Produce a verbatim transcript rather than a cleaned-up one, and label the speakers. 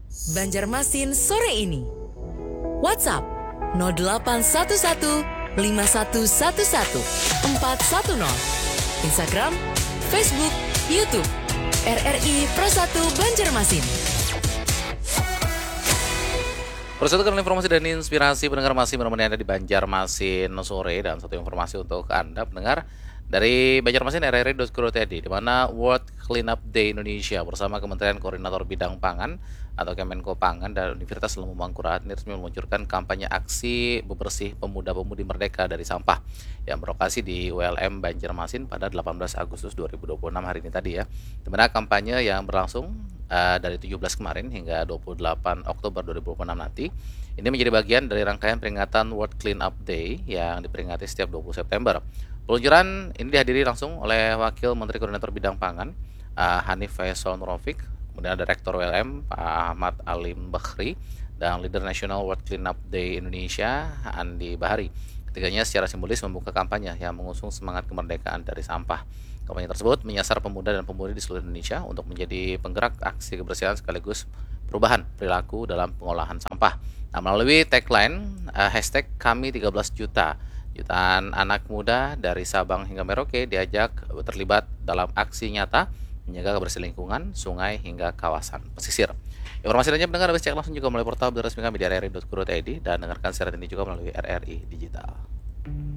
Speaker 1: Banjarmasin sore ini. WhatsApp nol delapan satu satu lima satu satu satu empat satu nol. Instagram, Facebook, YouTube R R I Pro satu Banjarmasin.
Speaker 2: Persatukan informasi dan inspirasi pendengar masih menemani Anda di Banjarmasin sore, dan satu informasi untuk Anda pendengar dari Banjarmasin R R I dot co dot I D, di mana World Cleanup Day Indonesia bersama Kementerian Koordinator Bidang Pangan atau Kemenko Pangan dan Universitas Ilmu Mangkurat ini resmi meluncurkan kampanye aksi bebersih pemuda-pemudi merdeka dari sampah yang berlokasi di U L M Banjarmasin pada delapan belas Agustus dua ribu dua puluh enam hari ini tadi ya. Di mana kampanye yang berlangsung uh, dari tujuh belas kemarin hingga dua puluh delapan Oktober dua ribu dua puluh enam nanti. Ini menjadi bagian dari rangkaian peringatan World Cleanup Day yang diperingati setiap dua puluh September. Peluncuran ini dihadiri langsung oleh Wakil Menteri Koordinator Bidang Pangan uh, Hanif Faisal Nurofik, kemudian ada Rektor W L M Pak Ahmad Alim Bakhri, dan Leader Nasional World Cleanup Day Indonesia Andi Bahari. Ketiganya secara simbolis membuka kampanye yang mengusung semangat kemerdekaan dari sampah. Kampanye tersebut menyasar pemuda dan pemudi di seluruh Indonesia untuk menjadi penggerak aksi kebersihan sekaligus perubahan perilaku dalam pengolahan sampah. Nah, melalui tagline uh, hashtag kami tiga belas juta, jutaan anak muda dari Sabang hingga Merauke diajak terlibat dalam aksi nyata menjaga kebersihan lingkungan, sungai hingga kawasan pesisir. Informasi lainnya pendengar bisa cek langsung juga melalui portal resmi kami di R R I dot co dot I D dan dengarkan siaran ini juga melalui R R I Digital.